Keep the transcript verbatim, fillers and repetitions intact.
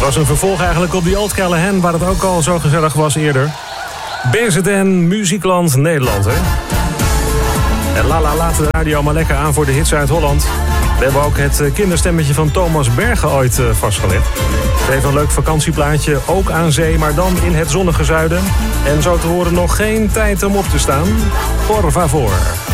was een vervolg eigenlijk op die Old Callahan, waar het ook al zo gezellig was eerder. B Z N, Muziekland Nederland, hè? En Lala laat de radio maar lekker aan voor de hits uit Holland. We hebben ook het kinderstemmetje van Thomas Bergen ooit vastgelegd. Ze heeft een leuk vakantieplaatje, ook aan zee, maar dan in het zonnige zuiden. En zo te horen nog geen tijd om op te staan. Por favor.